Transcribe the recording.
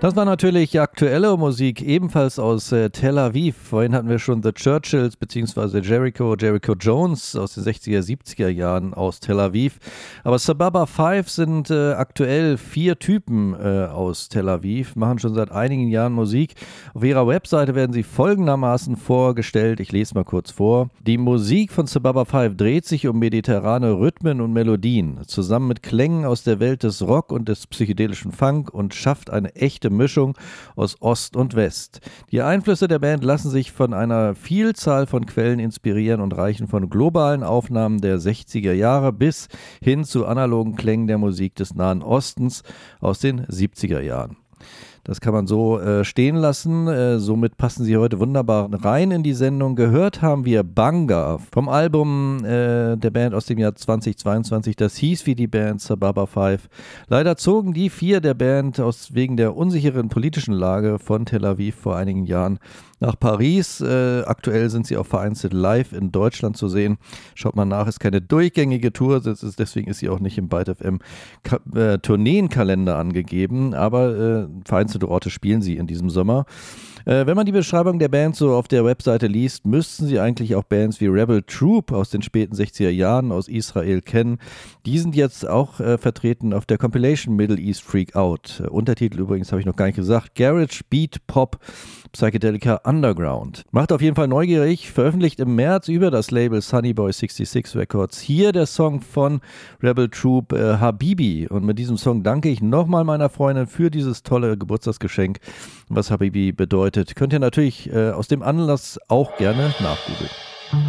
Das war natürlich aktuelle Musik, ebenfalls aus Tel Aviv. Vorhin hatten wir schon The Churchills bzw. Jericho Jones aus den 60er, 70er Jahren aus Tel Aviv. Aber Sababa 5 sind aktuell 4 Typen aus Tel Aviv, machen schon seit einigen Jahren Musik. Auf ihrer Webseite werden sie folgendermaßen vorgestellt. Ich lese mal kurz vor. Die Musik von Sababa 5 dreht sich um mediterrane Rhythmen und Melodien, zusammen mit Klängen aus der Welt des Rock und des psychedelischen Funk und schafft eine echte Mischung aus Ost und West. Die Einflüsse der Band lassen sich von einer Vielzahl von Quellen inspirieren und reichen von globalen Aufnahmen der 60er Jahre bis hin zu analogen Klängen der Musik des Nahen Ostens aus den 70er Jahren. Das kann man so stehen lassen. Somit passen sie heute wunderbar rein in die Sendung. Gehört haben wir Banga vom Album der Band aus dem Jahr 2022. Das hieß wie die Band Sababa 5. Leider zogen die 4 der Band wegen der unsicheren politischen Lage von Tel Aviv vor einigen Jahren nach Paris. Aktuell sind sie auch vereinzelt live in Deutschland zu sehen. Schaut mal nach, ist keine durchgängige Tour, deswegen ist sie auch nicht im Byte FM Tourneenkalender angegeben, aber vereinzelte Orte spielen sie in diesem Sommer. Wenn man die Beschreibung der Band so auf der Webseite liest, müssten sie eigentlich auch Bands wie Rebel Troop aus den späten 60er Jahren aus Israel kennen. Die sind jetzt auch vertreten auf der Compilation Middle East Freak Out. Untertitel übrigens habe ich noch gar nicht gesagt. Garage, Beat, Pop, Psychedelica Underground. Macht auf jeden Fall neugierig. Veröffentlicht im März über das Label Sunnyboy 66 Records. Hier der Song von Rebel Troop, Habibi. Und mit diesem Song danke ich nochmal meiner Freundin für dieses tolle Geburtstagsgeschenk. Was Habibi bedeutet, könnt ihr natürlich aus dem Anlass auch gerne nachgoogeln.